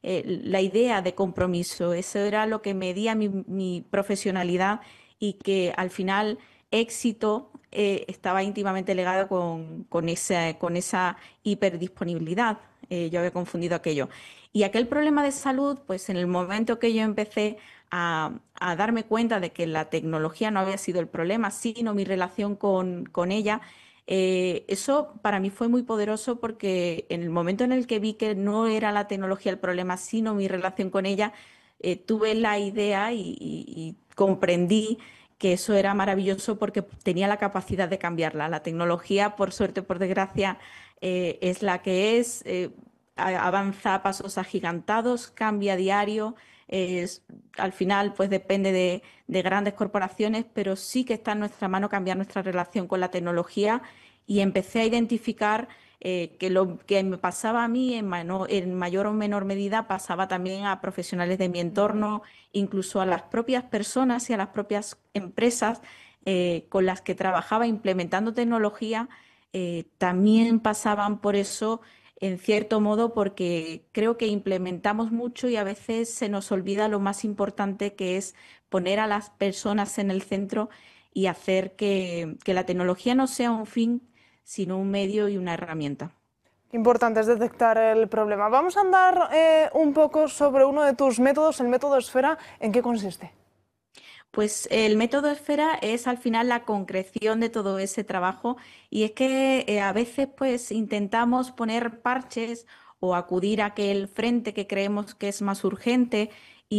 la idea de compromiso. Eso era lo que medía mi profesionalidad y que al final éxito estaba íntimamente ligado con esa hiperdisponibilidad. Yo había confundido aquello. Y aquel problema de salud, pues en el momento que yo empecé a darme cuenta de que la tecnología no había sido el problema, sino mi relación con ella, eso para mí fue muy poderoso porque en el momento en el que vi que no era la tecnología el problema, sino mi relación con ella, tuve la idea y comprendí que eso era maravilloso porque tenía la capacidad de cambiarla. La tecnología, por suerte, por desgracia, es la que es, avanza a pasos agigantados, cambia a diario. es- Al final, pues depende de grandes corporaciones, pero sí que está en nuestra mano cambiar nuestra relación con la tecnología y empecé a identificar que lo que me pasaba a mí en mayor o menor medida pasaba también a profesionales de mi entorno, incluso a las propias personas y a las propias empresas con las que trabajaba implementando tecnología, también pasaban por eso en cierto modo porque creo que implementamos mucho y a veces se nos olvida lo más importante que es poner a las personas en el centro y hacer que la tecnología no sea un fin, sino un medio y una herramienta. Importante es detectar el problema. Vamos a andar un poco sobre uno de tus métodos, el método Esfera. ¿En qué consiste? Pues el método Esfera es al final la concreción de todo ese trabajo y es que a veces pues intentamos poner parches o acudir a aquel frente que creemos que es más urgente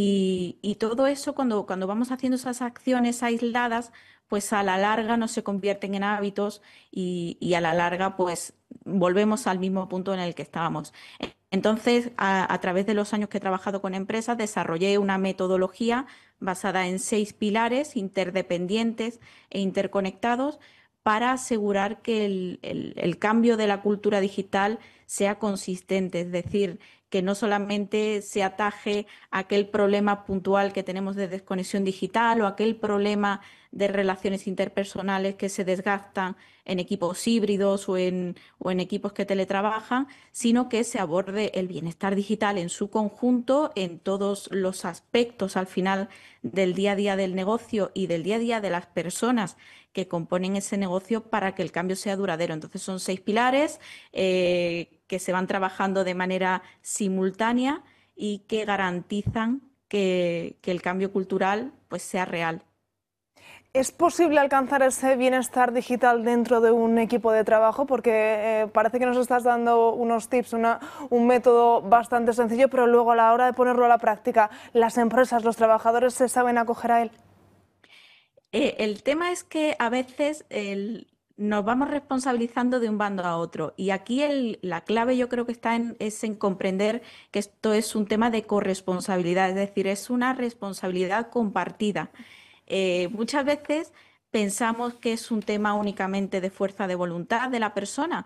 y todo eso cuando vamos haciendo esas acciones aisladas pues a la larga no se convierten en hábitos y a la larga pues volvemos al mismo punto en el que estábamos. Entonces, a través de los años que he trabajado con empresas, desarrollé una metodología basada en 6 pilares interdependientes e interconectados para asegurar que el cambio de la cultura digital sea consistente, es decir, que no solamente se ataje aquel problema puntual que tenemos de desconexión digital o aquel problema de relaciones interpersonales que se desgastan en equipos híbridos o en equipos que teletrabajan, sino que se aborde el bienestar digital en su conjunto, en todos los aspectos al final del día a día del negocio y del día a día de las personas que componen ese negocio para que el cambio sea duradero. Entonces son 6 pilares que se van trabajando de manera simultánea y que garantizan que el cambio cultural pues, sea real. ¿Es posible alcanzar ese bienestar digital dentro de un equipo de trabajo? Porque parece que nos estás dando unos tips, un método bastante sencillo, pero luego a la hora de ponerlo a la práctica, las empresas, los trabajadores se saben acoger a él. El tema es que a veces nos vamos responsabilizando de un bando a otro y aquí la clave yo creo que es en comprender que esto es un tema de corresponsabilidad, es decir, es una responsabilidad compartida. Muchas veces pensamos que es un tema únicamente de fuerza de voluntad de la persona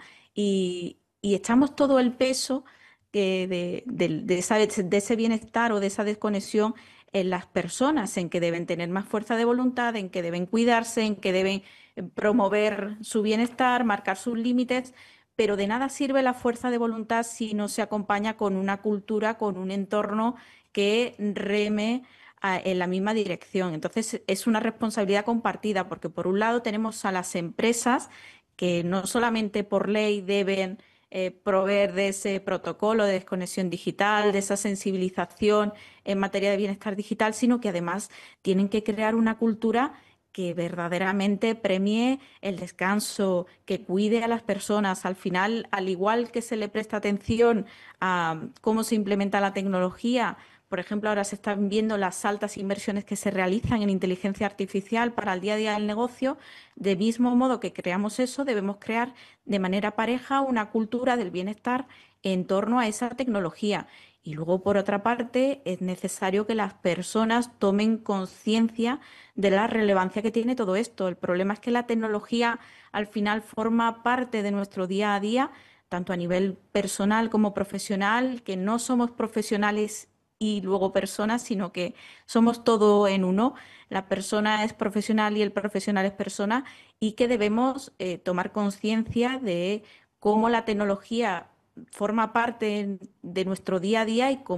y echamos todo el peso de ese bienestar o de esa desconexión en las personas, en que deben tener más fuerza de voluntad, en que deben cuidarse, en que deben promover su bienestar, marcar sus límites, pero de nada sirve la fuerza de voluntad si no se acompaña con una cultura, con un entorno que reme en la misma dirección. Entonces, es una responsabilidad compartida, porque por un lado tenemos a las empresas que no solamente por ley deben proveer de ese protocolo de desconexión digital, de esa sensibilización en materia de bienestar digital, sino que además tienen que crear una cultura que verdaderamente premie el descanso, que cuide a las personas. Al final, al igual que se le presta atención a cómo se implementa la tecnología, por ejemplo, ahora se están viendo las altas inversiones que se realizan en inteligencia artificial para el día a día del negocio. De mismo modo que creamos eso, debemos crear de manera pareja una cultura del bienestar en torno a esa tecnología. Y luego, por otra parte, es necesario que las personas tomen conciencia de la relevancia que tiene todo esto. El problema es que la tecnología al final forma parte de nuestro día a día, tanto a nivel personal como profesional, que no somos profesionales y luego personas, sino que somos todo en uno. La persona es profesional y el profesional es persona y que debemos tomar conciencia de cómo la tecnología forma parte de nuestro día a día y cómo